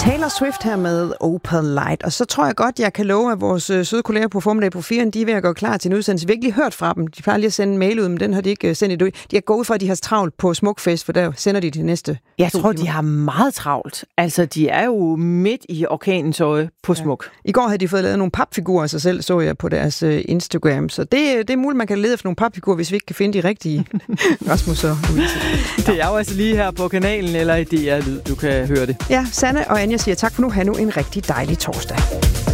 Taylor Swift her med Opal Light, og så tror jeg godt, jeg kan love, at vores søde kolleger på Formiddag på 4'eren, de er ved at gå klar til en udsendelse. Vi har ikke lige hørt fra dem. De plejer lige at sende en mail ud, men den har de ikke sendt endnu. De har gået ud fra, at de har travlt på Smukfest, for der sender de det næste. Jeg tror, de har meget travlt. Altså, de er jo midt i orkanens øje på Smuk. I går havde de fået lavet nogle papfigurer af sig selv, så jeg på deres Instagram. Så det er muligt, man kan lede efter nogle papfigurer, hvis vi ikke kan finde de rigtige. Rasmus og Louise. Det er jo altså lige her på kanalen eller i DR Lyd, du kan høre det. Ja, Sanne og Anja siger tak for nu. Ha' nu en rigtig dejlig torsdag.